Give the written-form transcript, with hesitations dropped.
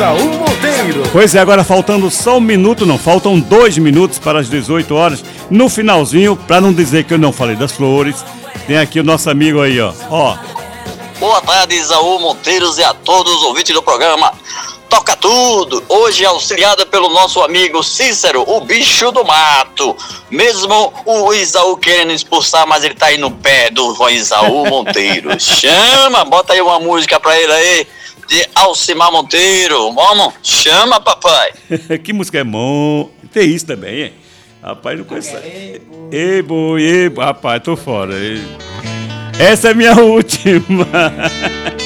Isaú Monteiro. Pois é, agora faltando só um minuto, não, faltam 2 minutos para as 18 horas. No finalzinho, para não dizer que eu não falei das flores, tem aqui o nosso amigo aí, ó. Boa tarde, Isaú Monteiros, e a todos os ouvintes do programa Toca Tudo. Hoje auxiliada pelo nosso amigo Cícero, o bicho do mato. Mesmo o Isaú querendo expulsar, mas ele tá aí no pé do Isaú Monteiro. Chama, bota aí uma música pra ele aí, de Alcimar Monteiro. Vamos, chama, papai. Que música é bom. Tem isso também, hein? Rapaz, não conheço. Ei, boi, rapaz, tô fora. Essa é minha última.